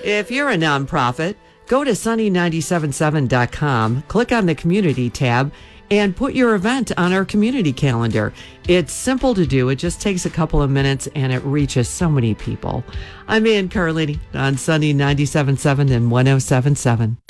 If you're a nonprofit, go to sunny977.com, click on the community tab, and put your event on our community calendar. It's simple to do. It just takes a couple of minutes and it reaches so many people. I'm Ann Carlini on Sunny 97.7 and 107.7.